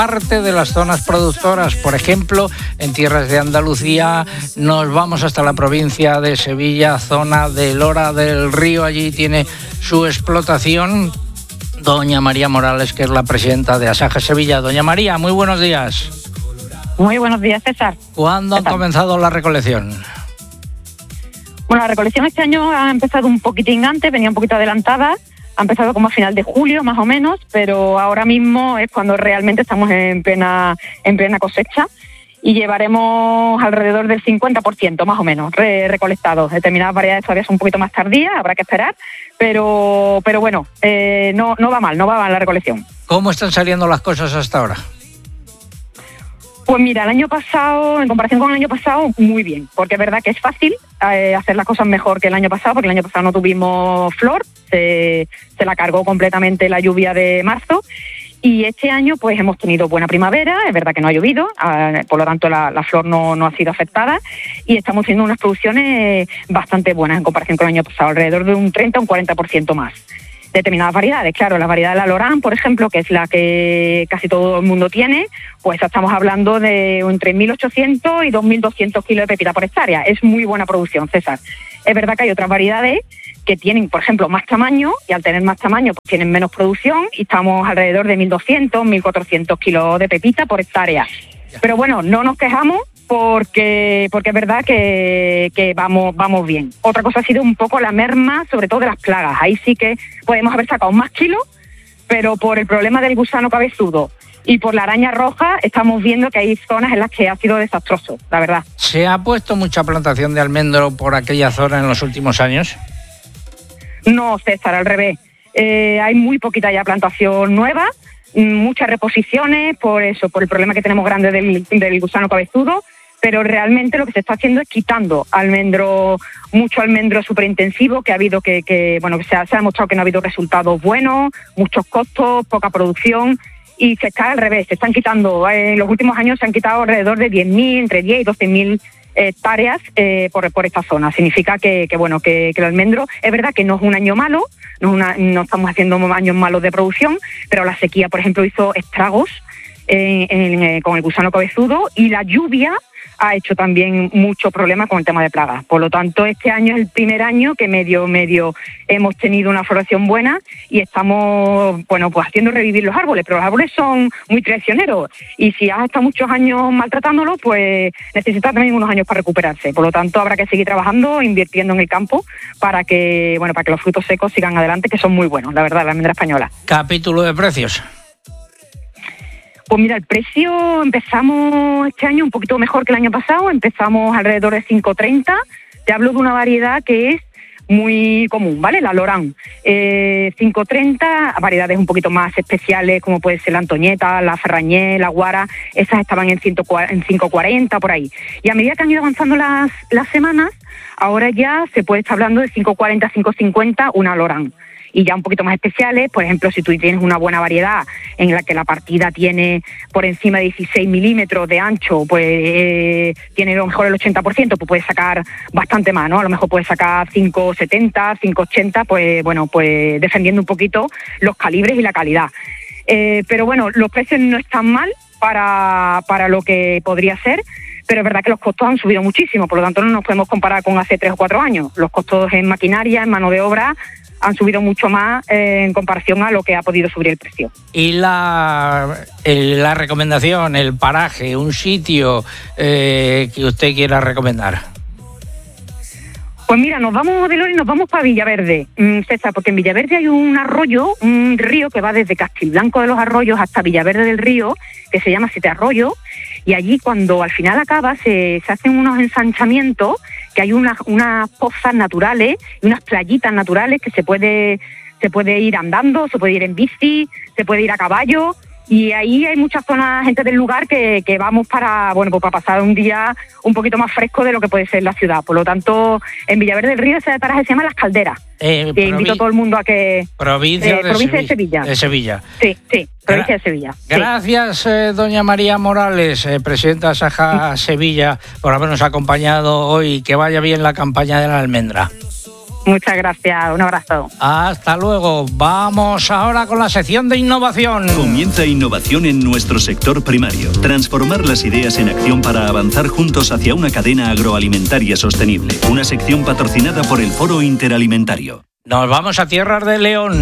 parte de las zonas productoras. Por ejemplo, en tierras de Andalucía nos vamos hasta la provincia de Sevilla, zona de Lora del Río. Allí tiene su explotación doña María Morales, que es la presidenta de Asaja Sevilla. Doña María, muy buenos días. Muy buenos días, César. ¿Cuándo ha comenzado la recolección? Bueno, la recolección este año ha empezado un poquitín antes, venía un poquito adelantada. Ha empezado como a final de julio, más o menos, pero ahora mismo es cuando realmente estamos en plena cosecha y llevaremos alrededor del 50%, más o menos, recolectados. Determinadas variedades todavía son un poquito más tardías, habrá que esperar, pero bueno, no va mal la recolección. ¿Cómo están saliendo las cosas hasta ahora? Pues mira, el año pasado, en comparación con el año pasado, muy bien, porque es verdad que es fácil hacer las cosas mejor que el año pasado, porque el año pasado no tuvimos flor, se la cargó completamente la lluvia de marzo, y este año pues hemos tenido buena primavera, es verdad que no ha llovido, por lo tanto la flor no ha sido afectada, y estamos haciendo unas producciones bastante buenas en comparación con el año pasado, alrededor de un 30 o un 40% más. Determinadas variedades, claro, la variedad de la Lorán, por ejemplo, que es la que casi todo el mundo tiene, pues estamos hablando de entre 1.800 y 2.200 kilos de pepita por hectárea. Es muy buena producción, César. Es verdad que hay otras variedades que tienen, por ejemplo, más tamaño, y al tener más tamaño pues tienen menos producción, y estamos alrededor de 1.200, 1.400 kilos de pepita por hectárea. Pero bueno, no nos quejamos, porque es verdad que vamos bien. Otra cosa ha sido un poco la merma, sobre todo de las plagas. Ahí sí que podemos haber sacado más kilos, pero por el problema del gusano cabezudo y por la araña roja estamos viendo que hay zonas en las que ha sido desastroso, la verdad. ¿Se ha puesto mucha plantación de almendro por aquella zona en los últimos años? No, César, al revés. Hay muy poquita ya plantación nueva, muchas reposiciones por eso, por el problema que tenemos grande del gusano cabezudo. Pero realmente lo que se está haciendo es quitando mucho almendro superintensivo, que ha habido que se ha demostrado que no ha habido resultados buenos, muchos costos, poca producción, y se está al revés, se están quitando, en los últimos años se han quitado alrededor de 10.000, entre 10 y 12.000 hectáreas por esta zona. Significa que el almendro, es verdad que no es un año malo, no estamos haciendo años malos de producción, pero la sequía, por ejemplo, hizo estragos con el gusano cabezudo, y la lluvia ha hecho también mucho problema con el tema de plagas. Por lo tanto, este año es el primer año que medio hemos tenido una floración buena y estamos, pues haciendo revivir los árboles, pero los árboles son muy traicioneros, y si has estado muchos años maltratándolos, pues necesita también unos años para recuperarse. Por lo tanto, habrá que seguir trabajando, invirtiendo en el campo para que los frutos secos sigan adelante, que son muy buenos, la verdad, la almendra española. Capítulo de precios. Pues mira, el precio empezamos este año un poquito mejor que el año pasado, empezamos alrededor de 5,30. Te hablo de una variedad que es muy común, ¿vale? La Lorán. 5,30, variedades un poquito más especiales como puede ser la Antoñeta, la Ferrañé, la Guara, esas estaban en 5,40 por ahí. Y a medida que han ido avanzando las semanas, ahora ya se puede estar hablando de 5,40, 5,50 una Lorán. Y ya un poquito más especiales, por ejemplo, si tú tienes una buena variedad en la que la partida tiene por encima de 16 milímetros de ancho, pues tiene a lo mejor el 80%, pues puedes sacar bastante más, ¿no? A lo mejor puedes sacar 5,70, 5,80, pues defendiendo un poquito los calibres y la calidad. Pero bueno, los precios no están mal para lo que podría ser, pero es verdad que los costos han subido muchísimo, por lo tanto no nos podemos comparar con hace 3 o 4 años. Los costos en maquinaria, en mano de obra, han subido mucho más en comparación a lo que ha podido subir el precio. Y la recomendación, el paraje, un sitio que usted quiera recomendar. Pues mira, nos vamos de Lora y nos vamos para Villaverde, César, porque en Villaverde hay un arroyo, un río que va desde Castilblanco de los Arroyos hasta Villaverde del Río, que se llama Siete Arroyos, y allí cuando al final acaba se hacen unos ensanchamientos, que hay unas pozas naturales y unas playitas naturales que se puede ir andando, se puede ir en bici, se puede ir a caballo, y ahí hay muchas zonas, gente del lugar que vamos para pasar un día un poquito más fresco de lo que puede ser la ciudad. Por lo tanto, en Villaverde del Río ese paraje se llama Las Calderas. Que invito a todo el mundo a que... Provincia de Sevilla. De Sevilla. Sí, provincia de Sevilla. Gracias, doña María Morales, presidenta de Asaja Sevilla, por habernos acompañado hoy. Que vaya bien la campaña de la almendra. Muchas gracias, un abrazo. Hasta luego. Vamos ahora con la sección de innovación. Comienza innovación en nuestro sector primario. Transformar las ideas en acción para avanzar juntos hacia una cadena agroalimentaria sostenible. Una sección patrocinada por el Foro Interalimentario. Nos vamos a Tierras de León.